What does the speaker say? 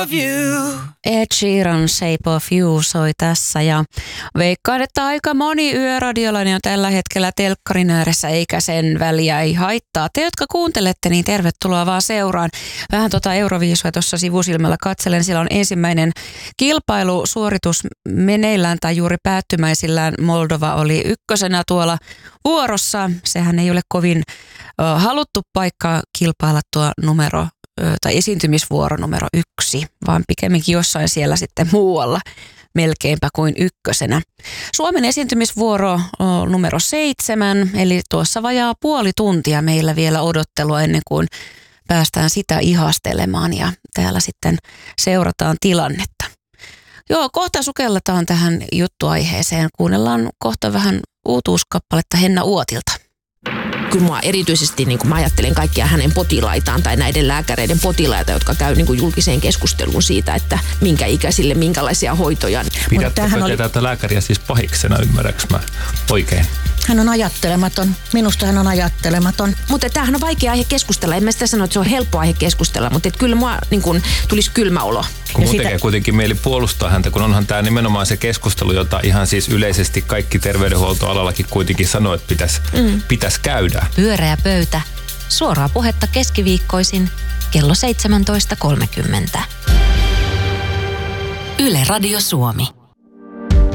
Ed Sheeran Shape of You soi tässä ja veikkaan, että aika moni yöradiolainen on tällä hetkellä telkkarin ääressä eikä sen väliä ei haittaa. Te, jotka kuuntelette, niin tervetuloa vaan seuraan. Vähän Euroviisua tuossa sivusilmällä katselen. Siellä on ensimmäinen kilpailusuoritus meneillään tai juuri päättymäisillään. Moldova oli ykkösenä tuolla vuorossa. Sehän ei ole kovin haluttu paikka kilpailla tuo numero tai esiintymisvuoro numero 1, vaan pikemminkin jossain siellä sitten muualla melkeinpä kuin ykkösenä. Suomen esiintymisvuoro on numero 7, eli tuossa vajaa puoli tuntia meillä vielä odottelua ennen kuin päästään sitä ihastelemaan ja täällä sitten seurataan tilannetta. Joo, kohta sukelletaan tähän juttuaiheeseen. Kuunnellaan kohta vähän uutuuskappaletta Henna Uotilta. Kyllä mua erityisesti, niin kun mä ajattelen kaikkia hänen potilaitaan tai näiden lääkäreiden potilaita, jotka käy niin kun julkiseen keskusteluun siitä, että minkä ikäisille, minkälaisia hoitoja. Pidättekö tätä lääkäriä siis pahiksena, ymmärräks mä oikein? Hän on ajattelematon. Minusta hän on ajattelematon. Mutta tämähän on vaikea aihe keskustella. En mä sitä sano, että se on helppo aihe keskustella, mutta kyllä mua niin kun tulisi kylmä olo. Kun mun tekee kuitenkin mieli puolustaa häntä, kun onhan tämä nimenomaan se keskustelu, jota ihan siis yleisesti kaikki terveydenhuoltoalallakin kuitenkin sanoo, että pitäisi käydä. Pyöreä pöytä. Suoraa puhetta keskiviikkoisin kello 17.30. Yle Radio Suomi.